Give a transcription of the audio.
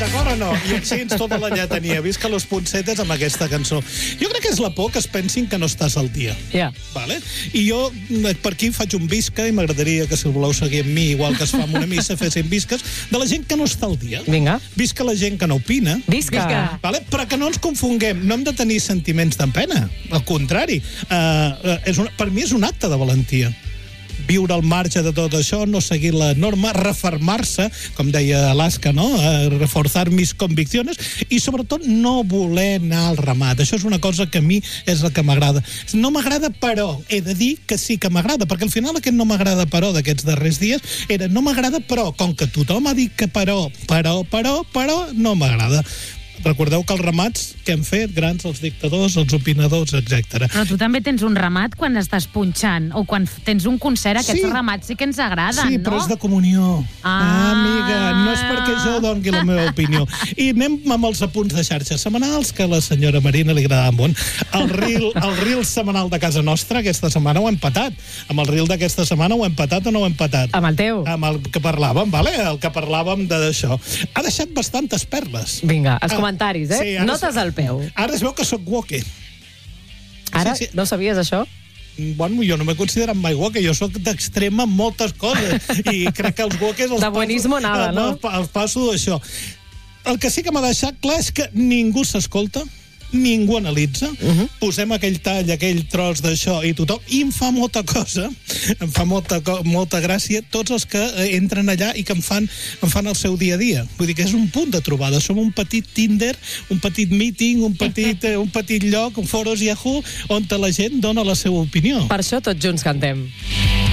d'acord o no? I així tota la lletania. Visca los punsetes amb aquesta cançó. Jo crec que és la por que es pensin que no estàs al dia. Vale? I jo per aquí faig un visca i m'agradaria que si el voleu seguir amb mi, igual que es fa en una missa, fessin visques de la gent que no està al dia. Vinga. Visca la gent que no opina. Visca. Vale? Però que no ens confonguem. No hem de tenir sentiments d'empena. Al contrari. Per mi és un acte de valentia. Viure al marge de tot això, no seguir la norma, refermar-se, com deia Alaska, no? Reforzar mis convicciones, i sobretot no voler anar al ramat. Això és una cosa que a mi és el que m'agrada. No m'agrada, però he de dir que sí que m'agrada, perquè al final aquest no m'agrada, però, d'aquests darrers dies, era no m'agrada, però, com que tothom ha dit que però, no m'agrada. Recordeu que els ramats que hem fet, grans, els dictadors, els opinadors, etc. Però tu també tens un ramat quan estàs punxant, o quan tens un concert, aquests ramats sí que ens agraden, no? Sí, però és de comunió. Amiga, no és perquè jo doni la meva opinió. I anem amb els apunts de xarxes setmanals, que a la senyora Marina li agradava molt. El reel setmanal de casa nostra, aquesta setmana ho hem patat. Amb el reel d'aquesta setmana ho hem patat o no ho hem patat? Amb el teu. Amb el que parlàvem, vale? El que parlàvem d'això. Ha deixat bastantes perles. Vinga, els comentaris, Sí, notes al peu. Ara es veu que sóc woke. Ara? No sabies això? Bueno, jo no m'he considerat mai woke, jo sóc d'extrema en moltes coses, i crec que els wokes de buenismo nada, no? Els passo d'això. El que sí que m'ha deixat clar és que ningú s'escolta, ningú analitza, posem aquell tall, aquell tros d'això i tothom, i em fa molta cosa, em fa molta gràcia tots els que entren allà i que em fan el seu dia a dia. Vull dir que és un punt de trobada, som un petit Tinder, un petit meeting, un petit lloc, un foros Yahoo, on la gent dona la seva opinió. Per això tots junts cantem.